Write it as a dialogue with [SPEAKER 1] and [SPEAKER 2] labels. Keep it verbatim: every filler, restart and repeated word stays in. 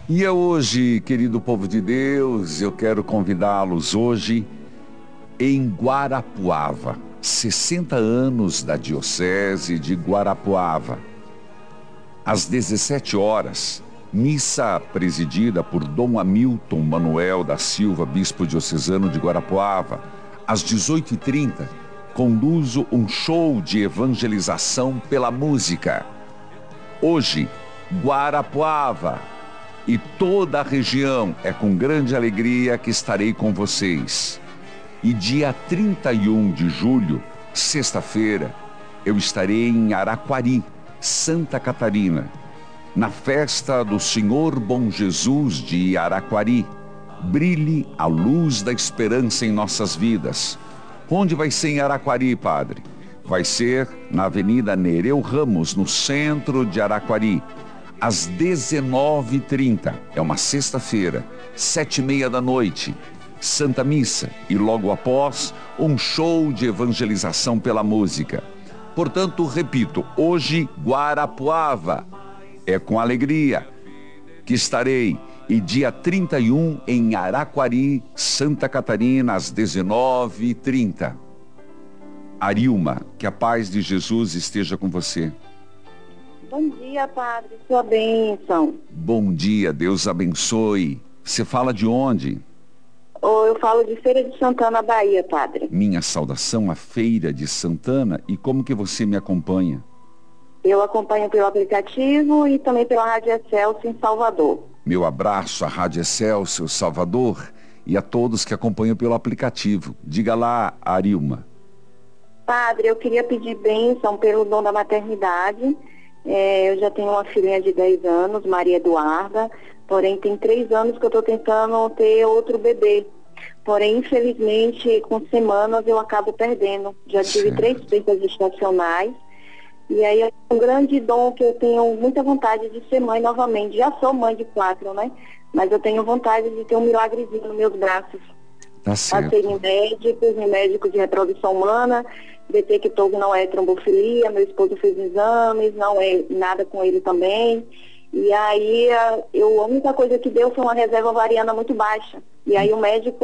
[SPEAKER 1] E é hoje, querido povo de Deus, eu quero convidá-los hoje em Guarapuava, sessenta anos da Diocese de Guarapuava. Às dezessete horas, missa presidida por Dom Hamilton Manuel da Silva, bispo diocesano de Guarapuava. Às dezoito e trinta, conduzo um show de evangelização pela música. Hoje, Guarapuava e toda a região, é com grande alegria que estarei com vocês. E dia trinta e um de julho, sexta-feira, eu estarei em Araquari, Santa Catarina, na festa do Senhor Bom Jesus de Araquari. Brilhe a luz da esperança em nossas vidas. Onde vai ser em Araquari, padre? Vai ser na Avenida Nereu Ramos, no centro de Araquari, às dezenove e trinta. É uma sexta-feira, sete e meia da noite. Santa Missa e logo após, um show de evangelização pela música. Portanto, repito, hoje Guarapuava, é com alegria que estarei. E dia trinta e um em Araquari, Santa Catarina, às dezenove e trinta. Arilma, que a paz de Jesus esteja com você.
[SPEAKER 2] Bom dia, padre, sua bênção.
[SPEAKER 1] Bom dia, Deus abençoe. Você fala de onde?
[SPEAKER 2] Oh, eu falo de Feira de Santana, Bahia, padre.
[SPEAKER 1] Minha saudação à Feira de Santana. E como que você me acompanha?
[SPEAKER 2] Eu acompanho pelo aplicativo e também pela Rádio Excelsior em Salvador.
[SPEAKER 1] Meu abraço à Rádio Excelsior Salvador e a todos que acompanham pelo aplicativo. Diga lá, Arilma.
[SPEAKER 2] Padre, eu queria pedir bênção pelo dom da maternidade. É, eu já tenho uma filhinha de dez anos, Maria Eduarda, porém tem três anos que eu estou tentando ter outro bebê. Porém, infelizmente, com semanas eu acabo perdendo. Já tive
[SPEAKER 1] Certo.
[SPEAKER 2] três perdas gestacionais. E aí é um grande dom que eu tenho muita vontade de ser mãe novamente. Já sou mãe de quatro, né? Mas eu tenho vontade de ter um milagrezinho nos meus braços.
[SPEAKER 1] Tá certo.
[SPEAKER 2] Passei em médicos, em médicos de reprodução humana, detectou que não é trombofilia, meu esposo fez exames, não é nada com ele também. E aí a- eu, a única coisa que deu foi uma reserva ovariana muito baixa. E aí o médico